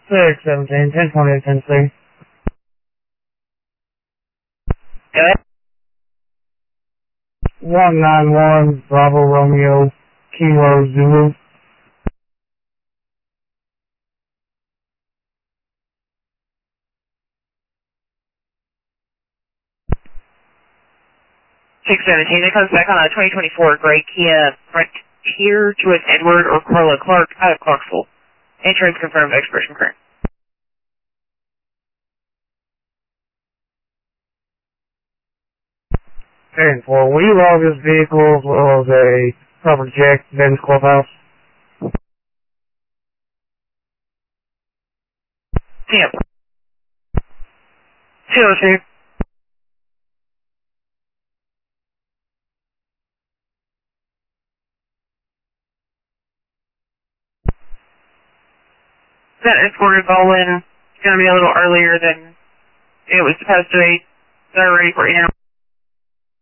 617, 1020, Tennessee. Go ahead. 191 Bravo Romeo Kilo Zulu. It comes back on a 2024 gray Kia Frontier, Jewett Edward or Carla Clark out of Clarksville. Insurance confirmed, expiration current. 10-4. Will you log this vehicle as well as a proper check, Ben's Clubhouse? Yep. 202. That escorted Bolin. It's going to be a little earlier than it was supposed to be. They're ready for you now.